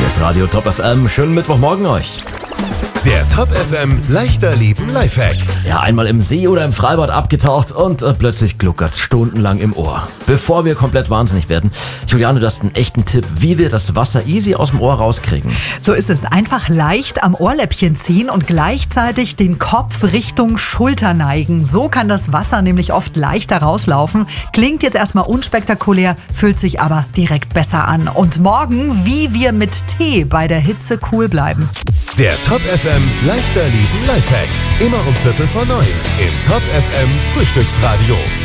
Hier ist Radio Top FM. Schönen Mittwochmorgen euch. Der Top FM leichter Leben Lifehack. Ja, einmal im See oder im Freibad abgetaucht und plötzlich gluckert's stundenlang im Ohr. Bevor wir komplett wahnsinnig werden, Juliane, du hast einen echten Tipp, wie wir das Wasser easy aus dem Ohr rauskriegen. So ist es. Einfach leicht am Ohrläppchen ziehen und gleichzeitig den Kopf Richtung Schulter neigen. So kann das Wasser nämlich oft leichter rauslaufen. Klingt jetzt erstmal unspektakulär, fühlt sich aber direkt besser an. Und morgen, wie wir mit Tee bei der Hitze cool bleiben. Der Top FM leichter Leben Lifehack. Immer um 7:45 im Top FM Frühstücksradio.